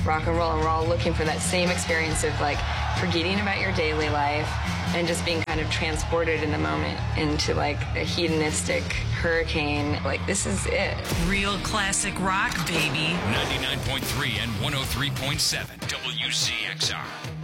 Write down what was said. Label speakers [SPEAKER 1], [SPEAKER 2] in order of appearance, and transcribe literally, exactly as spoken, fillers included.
[SPEAKER 1] rock and roll, and we're all looking for that same experience of like forgetting about your daily life and just being kind of transported in the moment into like a hedonistic hurricane. Like, this is it.
[SPEAKER 2] Real classic rock, baby.
[SPEAKER 3] ninety-nine point three and one oh three point seven W Z X R.